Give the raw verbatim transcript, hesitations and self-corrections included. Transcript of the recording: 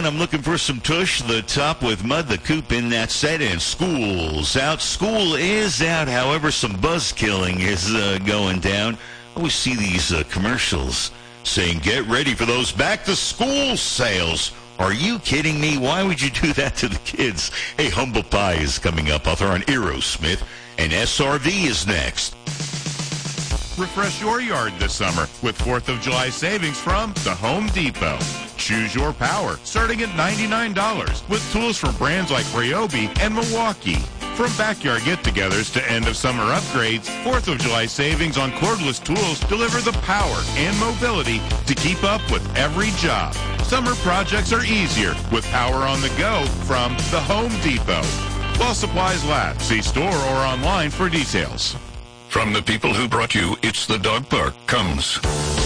one, I'm looking for some tush. The top with mud, the coop in that set, and school's out. School is out. However, some buzz killing is uh, going down. I always see these uh, commercials saying, get ready for those back-to-school sales. Are you kidding me? Why would you do that to the kids? Hey, Humble Pie is coming up. I'll throw on Aerosmith, and S R V is next. Refresh your yard this summer with fourth of July savings from the Home Depot. Choose your power, starting at ninety-nine dollars, with tools from brands like Ryobi and Milwaukee. From backyard get-togethers to end-of-summer upgrades, fourth of July savings on cordless tools deliver the power and mobility to keep up with every job. Summer projects are easier with power on the go from the Home Depot. While supplies last, see store or online for details. From the people who brought you It's the Dog Park comes